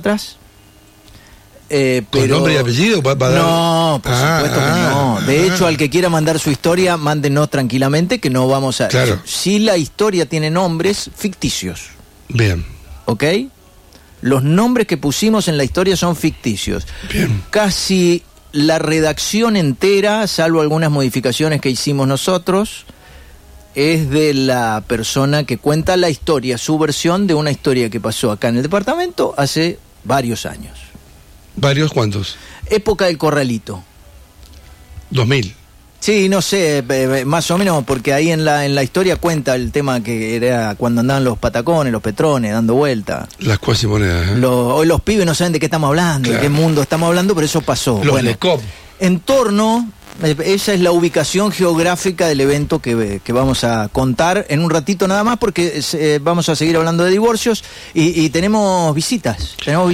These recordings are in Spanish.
atrás. ¿Con nombre y apellido? No, por supuesto que no. De hecho, al que quiera mandar su historia, mándenos tranquilamente, que no vamos a... Claro. Si la historia tiene nombres ficticios. Bien. ¿Ok? Los nombres que pusimos en la historia son ficticios. Bien. Casi la redacción entera, salvo algunas modificaciones que hicimos nosotros, es de la persona que cuenta la historia, su versión de una historia que pasó acá en el departamento hace varios años. ¿Varios cuántos? Época del Corralito. 2000. Sí, no sé, más o menos, porque ahí en la historia cuenta el tema que era cuando andaban los patacones, los petrones, dando vuelta. Las cuasimonedas, ¿eh? Hoy los pibes no saben de qué estamos hablando, claro, de qué mundo estamos hablando, pero eso pasó. Los Lecop. En torno, esa es la ubicación geográfica del evento que vamos a contar en un ratito nada más, porque vamos a seguir hablando de divorcios y tenemos visitas. Claro,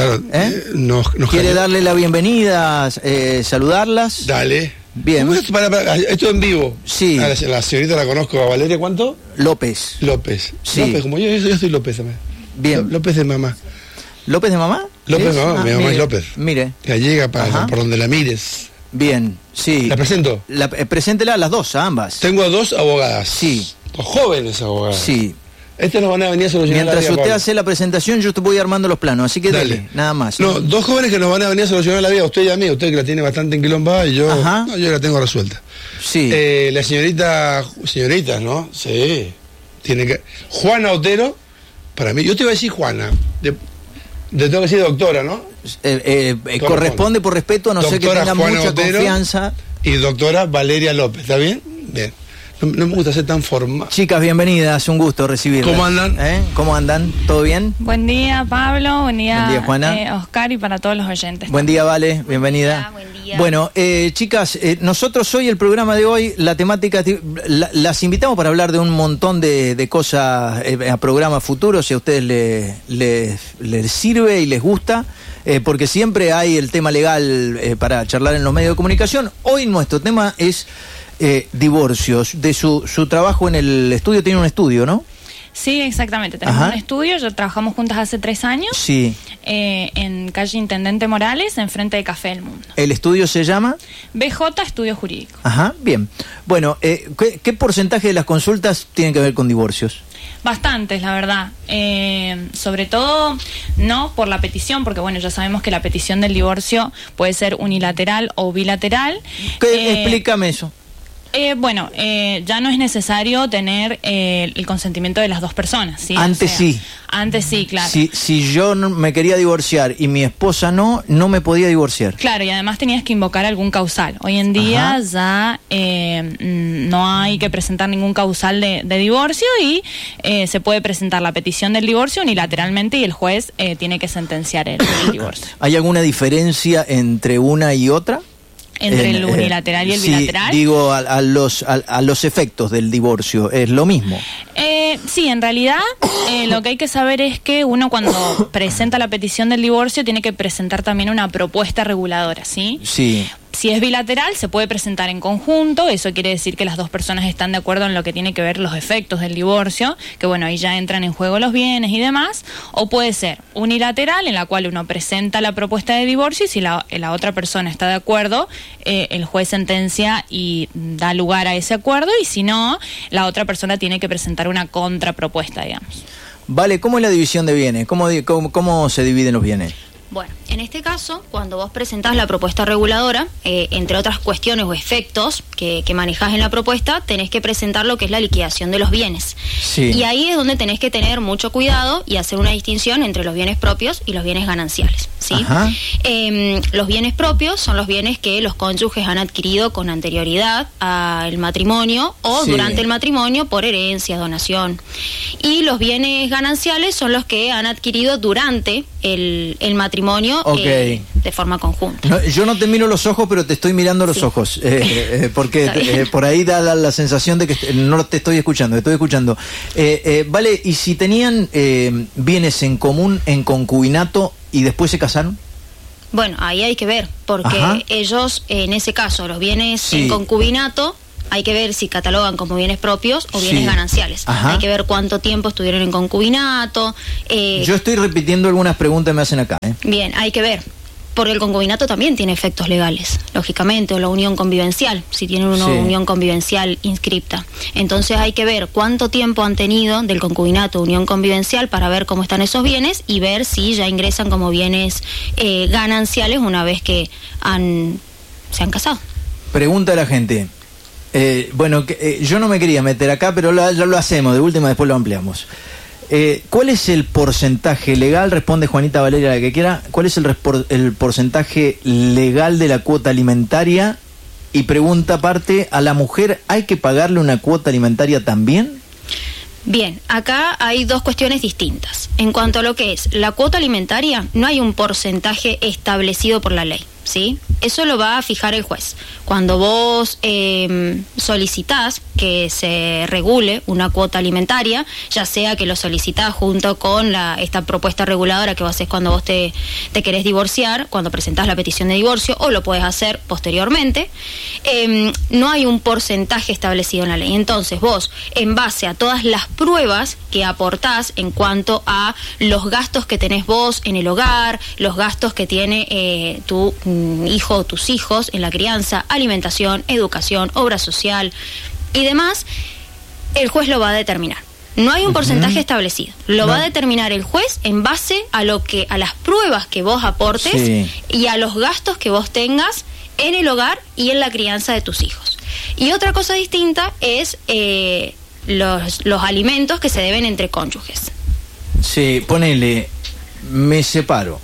¿quiere darle la bienvenida, saludarlas? Dale. Bien. Esto en vivo. Sí. La señorita la conozco, a Valeria, ¿cuánto? López. Sí. López, como yo soy López también. Bien. López de mamá. ¿López de mamá? López de mamá, mi mamá es López. Mire. Gallega, por donde la mires. Bien, sí. ¿La presento? Preséntela a las dos, a ambas. Tengo a dos abogadas. Sí. Dos jóvenes abogadas. Sí. Nos van a venir a solucionar mientras la vida. Usted hace la presentación, yo te voy armando los planos, así que dale, nada más. No, dos jóvenes que nos van a venir a solucionar la vida, usted y a mí, usted que la tiene bastante enquilombada y yo la tengo resuelta. Sí. La señorita, ¿no? Sí. Tiene que... Juana Otero, para mí, yo te iba a decir Juana, te tengo que decir doctora, ¿no? Corresponde por respeto, a no ser que tenga Juana mucha Otero confianza. Y doctora Valeria López, ¿está bien? Bien. No me gusta ser tan formal. Chicas, bienvenidas, un gusto recibirlas. ¿Cómo andan? ¿Cómo andan? ¿Todo bien? Buen día, Pablo. Buen día, Juana. Oscar, y para todos los oyentes. Buen día, Vale. Bienvenida. Buen día. Bueno, chicas, nosotros hoy, el programa de hoy, la temática, las invitamos para hablar de un montón de cosas a programas futuros, si a ustedes les sirve y les gusta, porque siempre hay el tema legal para charlar en los medios de comunicación. Hoy nuestro tema es... divorcios. De su trabajo en el estudio, tiene un estudio, ¿no? Sí, exactamente. Tenemos un estudio, ya trabajamos juntas hace 3 años. Sí. En calle Intendente Morales, enfrente de Café del Mundo. ¿El estudio se llama? BJ Estudio Jurídico. Ajá, bien. Bueno, ¿qué porcentaje de las consultas tienen que ver con divorcios? Bastantes, la verdad. Sobre todo, no por la petición, porque bueno, ya sabemos que la petición del divorcio puede ser unilateral o bilateral. Explícame eso. Ya no es necesario tener el consentimiento de las dos personas, ¿sí? Antes sí. Antes sí, claro. Si yo me quería divorciar y mi esposa no me podía divorciar. Claro, y además tenías que invocar algún causal. Hoy en día ya no hay que presentar ningún causal de divorcio y se puede presentar la petición del divorcio unilateralmente y el juez tiene que sentenciar el divorcio. ¿Hay alguna diferencia entre una y otra? Entre el unilateral y el bilateral. Digo, a los efectos del divorcio, ¿es lo mismo? Sí, en realidad lo que hay que saber es que uno cuando presenta la petición del divorcio tiene que presentar también una propuesta reguladora, ¿sí? Sí. Si es bilateral, se puede presentar en conjunto, eso quiere decir que las dos personas están de acuerdo en lo que tiene que ver los efectos del divorcio, que bueno, ahí ya entran en juego los bienes y demás, o puede ser unilateral, en la cual uno presenta la propuesta de divorcio y si la otra persona está de acuerdo, el juez sentencia y da lugar a ese acuerdo, y si no, la otra persona tiene que presentar una contrapropuesta, digamos. Vale, ¿cómo es la división de bienes? ¿Cómo se dividen los bienes? Bueno, en este caso, cuando vos presentás la propuesta reguladora, entre otras cuestiones o efectos que manejás en la propuesta, tenés que presentar lo que es la liquidación de los bienes. Sí. Y ahí es donde tenés que tener mucho cuidado y hacer una distinción entre los bienes propios y los bienes gananciales, ¿sí? Los bienes propios son los bienes que los cónyuges han adquirido con anterioridad al matrimonio o durante el matrimonio por herencia, donación. Y los bienes gananciales son los que han adquirido durante el matrimonio de forma conjunta. No, yo no te miro los ojos, pero te estoy mirando los ojos, porque por ahí da la sensación de que no te estoy escuchando, te estoy escuchando. Vale, ¿y si tenían bienes en común en concubinato y después se casaron? Bueno, ahí hay que ver, porque ellos, en ese caso, los bienes en concubinato hay que ver si catalogan como bienes propios o bienes Sí. gananciales. Ajá. Hay que ver cuánto tiempo estuvieron en concubinato. Yo estoy repitiendo algunas preguntas que me hacen acá. Bien, hay que ver. Porque el concubinato también tiene efectos legales, lógicamente, o la unión convivencial, si tienen una Sí. unión convivencial inscripta. Entonces hay que ver cuánto tiempo han tenido del concubinato, unión convivencial, para ver cómo están esos bienes y ver si ya ingresan como bienes gananciales una vez que se han casado. Pregunta a la gente. Yo no me quería meter acá, pero ya lo hacemos, de última después lo ampliamos. ¿Cuál es el porcentaje legal? Responde Juanita Valeria, la que quiera. ¿Cuál es el porcentaje legal de la cuota alimentaria? Y pregunta aparte, ¿a la mujer hay que pagarle una cuota alimentaria también? Bien, acá hay dos cuestiones distintas. En cuanto a lo que es la cuota alimentaria, no hay un porcentaje establecido por la ley, ¿sí? Eso lo va a fijar el juez. Cuando vos solicitás que se regule una cuota alimentaria, ya sea que lo solicitás junto con esta propuesta reguladora que vos haces cuando vos te querés divorciar, cuando presentás la petición de divorcio, o lo podés hacer posteriormente, no hay un porcentaje establecido en la ley. Entonces vos, en base a todas las pruebas que aportás en cuanto a los gastos que tenés vos en el hogar, los gastos que tiene tu hijo o tus hijos en la crianza, alimentación, educación, obra social y demás, el juez lo va a determinar. No hay un porcentaje establecido. Lo va a determinar el juez en base a las pruebas que vos aportes, sí, y a los gastos que vos tengas en el hogar y en la crianza de tus hijos. Y otra cosa distinta es los alimentos que se deben entre cónyuges. Sí, ponele, me separo,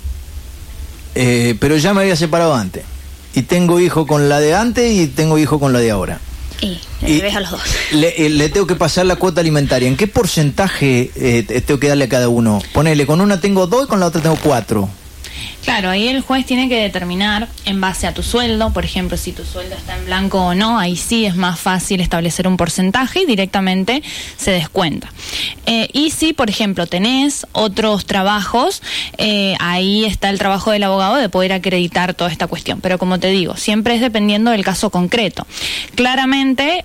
pero ya me había separado antes. Y tengo hijo con la de antes y tengo hijo con la de ahora. Y debes a los dos. Le tengo que pasar la cuota alimentaria. ¿En qué porcentaje tengo que darle a cada uno? Ponele, con una tengo 2 y con la otra tengo 4. Claro, ahí el juez tiene que determinar en base a tu sueldo, por ejemplo, si tu sueldo está en blanco o no, ahí sí es más fácil establecer un porcentaje y directamente se descuenta. Y si, por ejemplo, tenés otros trabajos, ahí está el trabajo del abogado de poder acreditar toda esta cuestión. Pero como te digo, siempre es dependiendo del caso concreto. Claramente,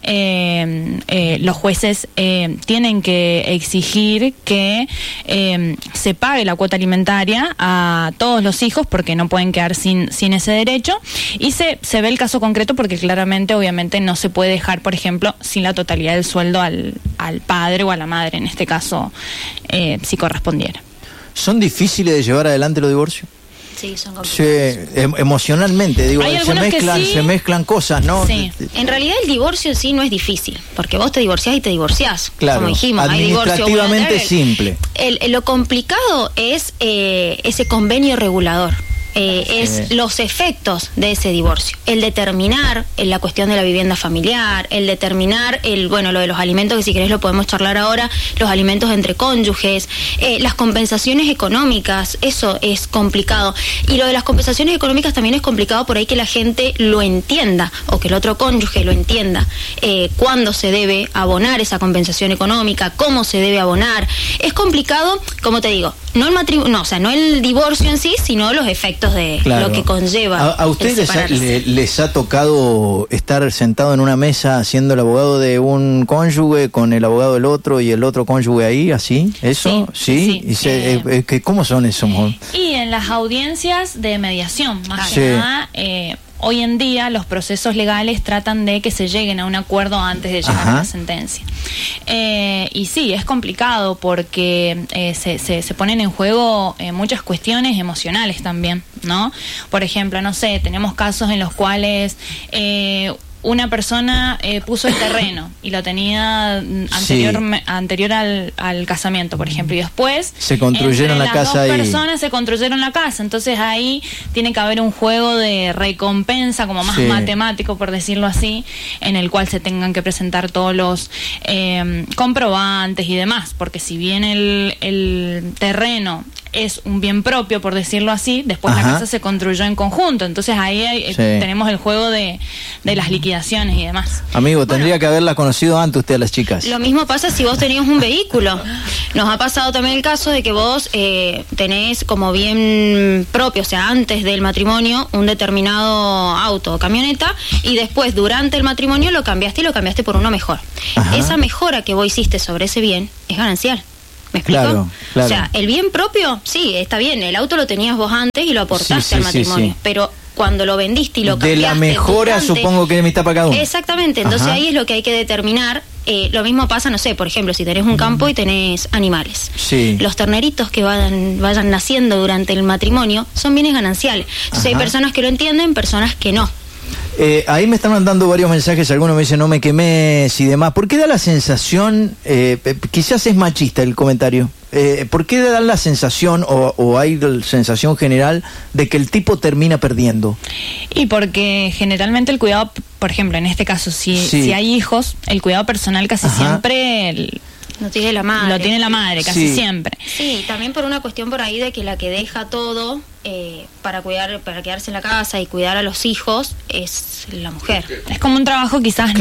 los jueces tienen que exigir que se pague la cuota alimentaria a todos los hijos, porque no pueden quedar sin ese derecho, y se ve el caso concreto porque claramente, obviamente, no se puede dejar, por ejemplo, sin la totalidad del sueldo al padre o a la madre, en este caso, si correspondiera. ¿Son difíciles de llevar adelante los divorcios? Sí, son complicados. Sí, emocionalmente, digo, se mezclan cosas, ¿no? Sí. En realidad el divorcio en sí no es difícil, porque vos te divorciás y te divorciás. Claro, como dijimos, administrativamente simple. Lo complicado es ese convenio regulador. Es los efectos de ese divorcio, el determinar la cuestión de la vivienda familiar, el determinar lo de los alimentos, que si querés lo podemos charlar ahora, los alimentos entre cónyuges, las compensaciones económicas, eso es complicado. Y lo de las compensaciones económicas también es complicado por ahí que la gente lo entienda, o que el otro cónyuge lo entienda, cuándo se debe abonar esa compensación económica, cómo se debe abonar. Es complicado, como te digo, no el divorcio en sí, sino los efectos de lo que conlleva. ¿A ustedes les ha tocado estar sentado en una mesa siendo el abogado de un cónyuge con el abogado del otro y el otro cónyuge ahí, así? ¿Eso? ¿Sí? ¿Y cómo son esos? Y en las audiencias de mediación, más que nada, hoy en día los procesos legales tratan de que se lleguen a un acuerdo antes de llegar a la sentencia. Y sí, es complicado porque se ponen en juego muchas cuestiones emocionales también, ¿no? Por ejemplo, no sé, tenemos casos en los cuales una persona puso el terreno y lo tenía anterior al casamiento, por ejemplo, y después se construyeron la casa. Las dos personas se construyeron la casa, entonces ahí tiene que haber un juego de recompensa como más matemático, por decirlo así, en el cual se tengan que presentar todos los comprobantes y demás, porque si bien el terreno es un bien propio, por decirlo así, después la casa se construyó en conjunto, entonces ahí tenemos el juego de las liquidaciones y demás. Amigo, tendría que haberla conocido antes usted a las chicas. Lo mismo pasa si vos tenías un vehículo. Nos ha pasado también el caso de que vos tenés como bien propio, o sea, antes del matrimonio, un determinado auto o camioneta, y después, durante el matrimonio, lo cambiaste y lo cambiaste por uno mejor. Esa mejora que vos hiciste sobre ese bien es ganancial. ¿Me explico? Claro. O sea, el bien propio, sí, está bien, el auto lo tenías vos antes y lo aportaste al matrimonio, pero cuando lo vendiste y lo cambiaste... De la mejora supongo que es mitad para cada uno. Exactamente, entonces ahí es lo que hay que determinar. Lo mismo pasa, no sé, por ejemplo, si tenés un campo y tenés animales. Los terneritos que vayan naciendo durante el matrimonio son bienes gananciales. Entonces hay personas que lo entienden, personas que no. Ahí me están mandando varios mensajes, algunos me dicen no me quemes y demás. ¿Por qué da la sensación, quizás es machista el comentario, ¿por qué da la sensación o hay la sensación general de que el tipo termina perdiendo? Y porque generalmente el cuidado, por ejemplo, en este caso, si hay hijos, el cuidado personal casi siempre... Lo tiene la madre. Lo tiene la madre, casi siempre. Sí, también por una cuestión por ahí de que la que deja todo para quedarse en la casa y cuidar a los hijos es la mujer. Es como un trabajo quizás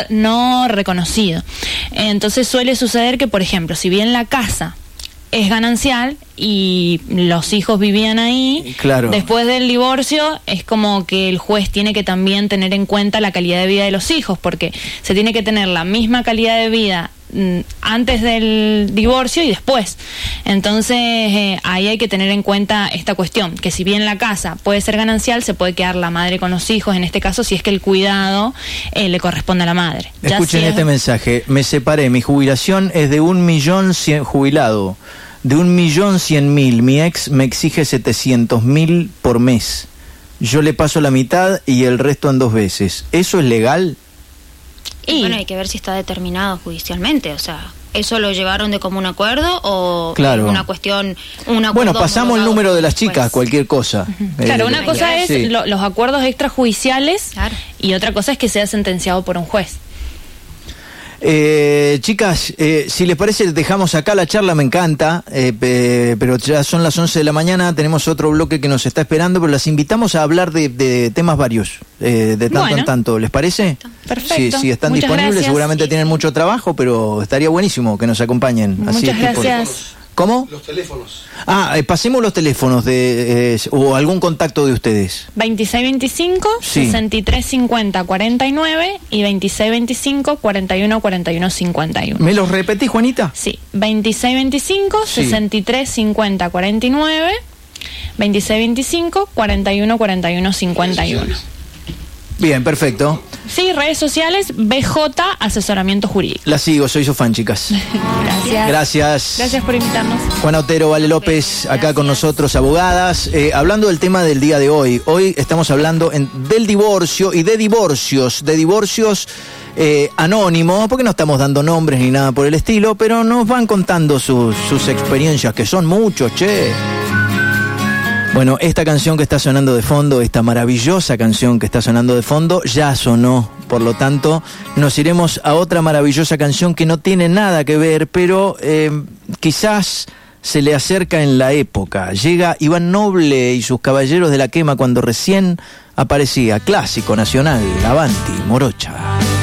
no reconocido. Entonces suele suceder que, por ejemplo, si bien la casa es ganancial y los hijos vivían ahí, después del divorcio es como que el juez tiene que también tener en cuenta la calidad de vida de los hijos, porque se tiene que tener la misma calidad de vida antes del divorcio y después. Entonces ahí hay que tener en cuenta esta cuestión, que si bien la casa puede ser ganancial, se puede quedar la madre con los hijos, en este caso si es que el cuidado le corresponde a la madre. Escuchen este mensaje: me separé, mi jubilación es de 1.100.000 jubilado, de 1.100.000, mi ex me exige 700.000 por mes, yo le paso la mitad y el resto en 2 veces, ¿eso es legal? Y bueno, hay que ver si está determinado judicialmente, o sea, ¿eso lo llevaron de común acuerdo o una cuestión... Bueno, pasamos el número de las chicas, cualquier cosa. Claro, una cosa es los acuerdos extrajudiciales y otra cosa es que sea sentenciado por un juez. Chicas, si les parece dejamos acá la charla, me encanta, pero ya son las 11 de la mañana, tenemos otro bloque que nos está esperando, pero las invitamos a hablar de temas varios, de tanto en tanto, ¿les parece? Perfecto. Si están disponibles, seguramente tienen mucho trabajo, pero estaría buenísimo que nos acompañen. Muchas gracias. ¿Cómo? Los teléfonos. Pasemos los teléfonos o algún contacto de ustedes. 2625 6350 49 y 2625 41 41 51. ¿Me los repetís, Juanita? Sí, 2625 6350 49, 2625 41 41 51. Bien, perfecto. Sí, redes sociales, BJ Asesoramiento Jurídico. La sigo, soy su fan, chicas. Gracias. Gracias por invitarnos. Juana Otero, Vale López, acá con nosotros, abogadas. Hablando del tema del día de hoy. Hoy estamos hablando del divorcio y de divorcios anónimos, porque no estamos dando nombres ni nada por el estilo, pero nos van contando sus experiencias, que son muchos, che. Bueno, esta canción que está sonando de fondo, esta maravillosa canción que está sonando de fondo, ya sonó. Por lo tanto, nos iremos a otra maravillosa canción que no tiene nada que ver, pero quizás se le acerca en la época. Llega Iván Noble y sus Caballeros de la Quema cuando recién aparecía. Clásico nacional, Avanti, Morocha.